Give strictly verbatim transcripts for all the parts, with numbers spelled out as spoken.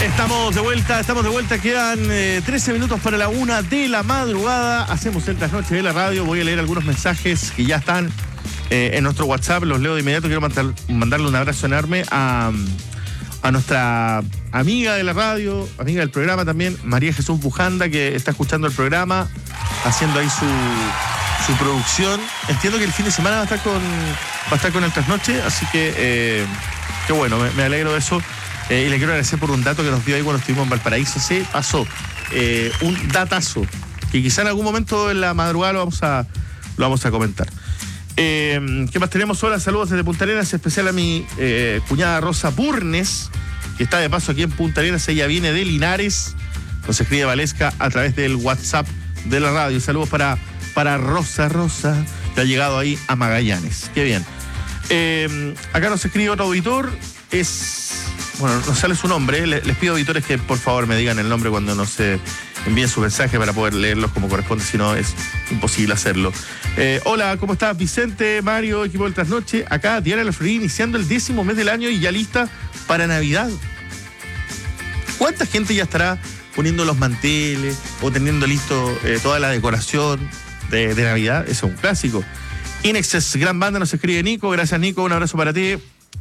Estamos de vuelta, estamos de vuelta, quedan eh, trece minutos para la una de la madrugada. Hacemos el trasnoche de la radio. Voy a leer algunos mensajes que ya están eh, en nuestro WhatsApp, los leo de inmediato. Quiero mandar, mandarle un abrazo enorme a, a nuestra amiga de la radio, amiga del programa también, María Jesús Bujanda, que está escuchando el programa, haciendo ahí su, su producción. Entiendo que el fin de semana va a estar con, va a estar con el trasnoche, así que eh, qué bueno, me, me alegro de eso. Eh, y le quiero agradecer por un dato que nos dio ahí cuando estuvimos en Valparaíso. Se pasó eh, un datazo que quizá en algún momento en la madrugada lo vamos a, lo vamos a comentar. Eh, ¿Qué más tenemos? Hola, saludos desde Punta Arenas, especial a mi eh, cuñada Rosa Burnes, que está de paso aquí en Punta Arenas. Ella viene de Linares, nos escribe Valesca a través del WhatsApp de la radio. Saludos para, para Rosa Rosa, que ha llegado ahí a Magallanes. Qué bien. Eh, acá nos escribe otro auditor, es... Bueno, no sale su nombre. Les pido, auditores, que por favor me digan el nombre cuando nos eh, envíen su mensaje para poder leerlos como corresponde, si no es imposible hacerlo. Eh, hola, ¿cómo estás? Vicente, Mario, equipo del Trasnoche. Acá, Diana La Florida, iniciando el décimo mes del año y ya lista para Navidad. ¿Cuánta gente ya estará poniendo los manteles o teniendo listo eh, toda la decoración de, de Navidad? Eso es un clásico. Inexes, gran banda, nos escribe Nico. Gracias, Nico. Un abrazo para ti.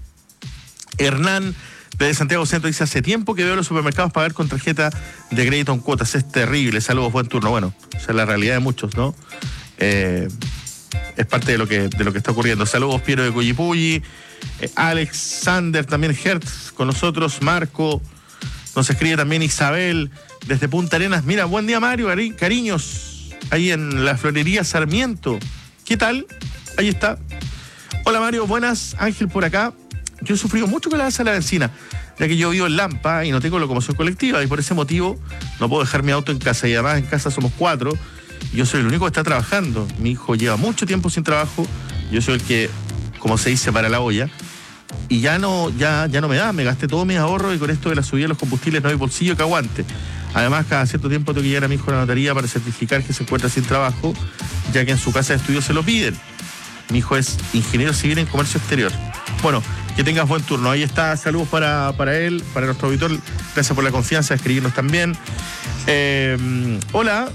Hernán, de Santiago Centro, dice: hace tiempo que veo los supermercados pagar con tarjeta de crédito en cuotas. Es terrible. Saludos, buen turno. Bueno, esa es la realidad de muchos, ¿no? Eh, es parte de lo que de lo que está ocurriendo. Saludos, Piero de Cuyipulli. Eh, Alexander, también Hertz con nosotros. Marco, nos escribe también Isabel desde Punta Arenas. Mira, buen día, Mario, cari- cariños. Ahí en la florería Sarmiento. ¿Qué tal? Ahí está. Hola, Mario, buenas. Ángel por acá. Yo he sufrido mucho con la alza de la benzina, ya que yo vivo en Lampa y no tengo locomoción colectiva, y por ese motivo no puedo dejar mi auto en casa, y además en casa somos cuatro y yo soy el único que está trabajando. Mi hijo lleva mucho tiempo sin trabajo, yo soy el que, como se dice, para la olla, y ya no, ya, ya no me da, me gasté todos mis ahorros, y con esto de la subida de los combustibles no hay bolsillo que aguante. Además, cada cierto tiempo tengo que llevar a mi hijo a la notaría para certificar que se encuentra sin trabajo, ya que en su casa de estudio se lo piden. Mi hijo es ingeniero civil en comercio exterior. Bueno, que tengas buen turno. Ahí está, saludos para, para él, para nuestro auditor. Gracias por la confianza de escribirnos también. Eh, hola.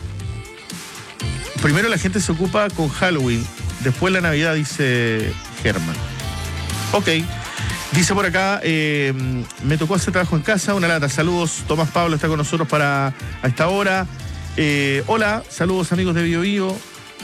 Primero la gente se ocupa con Halloween, después la Navidad, dice Germán. Ok. Dice por acá, eh, me tocó hacer trabajo en casa, una lata. Saludos, Tomás Pablo está con nosotros para a esta hora. Eh, hola, saludos amigos de Bio Bio.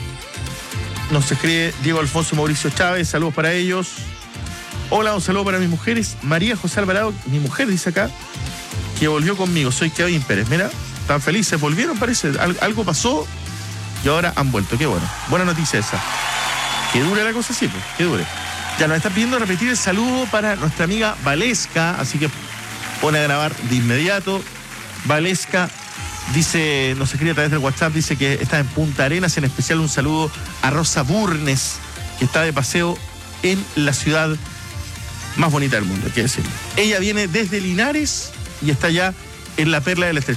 Nos escribe Diego Alfonso Mauricio Chávez, saludos para ellos. Hola, un saludo para mis mujeres. María José Alvarado, mi mujer, dice acá, que volvió conmigo. Soy Kevin Pérez. Mira, tan felices, volvieron, parece. Al, algo pasó y ahora han vuelto. Qué bueno. Buena noticia esa. Que dure la cosa así, pues, que dure. Ya nos está pidiendo repetir el saludo para nuestra amiga Valesca, así que pone a grabar de inmediato. Valesca dice, nos escribe a través del WhatsApp, dice que está en Punta Arenas. En especial un saludo a Rosa Burnes, que está de paseo en la ciudad más bonita del mundo, hay que decirlo. Ella viene desde Linares y está ya en la Perla del Estrecho.